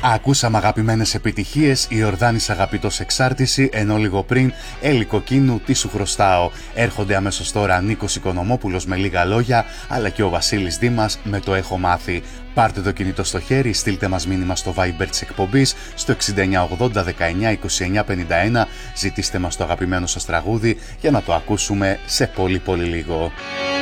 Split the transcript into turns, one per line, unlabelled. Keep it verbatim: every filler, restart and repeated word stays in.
Ακούσαμε αγαπημένες επιτυχίες, η Ορδάνης αγαπητός εξάρτηση, ενώ λίγο πριν Έλλη Κοκκίνου τι σου χρωστάω. Έρχονται αμέσως τώρα Νίκος Οικονομόπουλος με λίγα λόγια, αλλά και ο Βασίλης Δήμας με το έχω μάθει. Πάρτε το κινητό στο χέρι, στείλτε μας μήνυμα στο Viber της εκπομπής στο εξήντα εννιά ογδόντα δεκαεννιά είκοσι εννιά πενήντα ένα. Ζητήστε μας το αγαπημένο σας τραγούδι για να το ακούσουμε σε πολύ πολύ λίγο.